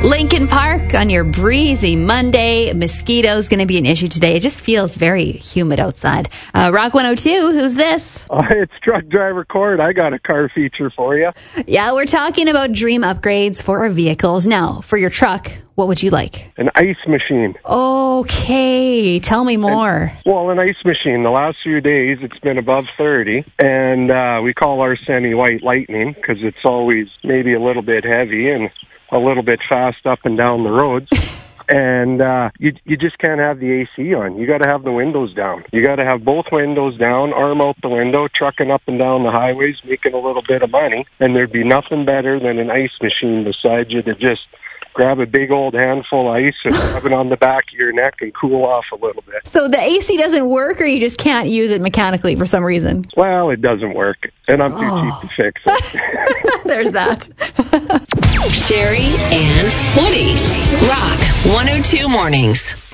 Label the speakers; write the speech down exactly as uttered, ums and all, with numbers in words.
Speaker 1: Lincoln Park on your breezy Monday. Mosquitoes going to be an issue today. It just feels very humid outside. Uh, Rock one oh two, who's this?
Speaker 2: Uh, it's truck driver Cord. I got a car feature for you.
Speaker 1: Yeah, we're talking about dream upgrades for our vehicles. Now, for your truck, what would you like?
Speaker 2: An ice machine.
Speaker 1: Okay, tell me more.
Speaker 2: And, well, an ice machine. The last few days, it's been above thirty, and uh, we call our semi-white lightning because it's always maybe a little bit heavy and a little bit fast up and down the roads. And uh, you you just can't have the A C on. You got to have the windows down. You got to have both windows down, arm out the window, trucking up and down the highways, making a little bit of money. And there'd be nothing better than an ice machine beside you to just grab a big old handful of ice and rub it on the back of your neck and cool off a little bit.
Speaker 1: So the A C doesn't work, or you just can't use it mechanically for some reason?
Speaker 2: Well, it doesn't work, and I'm too
Speaker 1: oh.
Speaker 2: cheap to fix it.
Speaker 1: There's that.
Speaker 3: Sherry and Woody. Rock one oh two Mornings.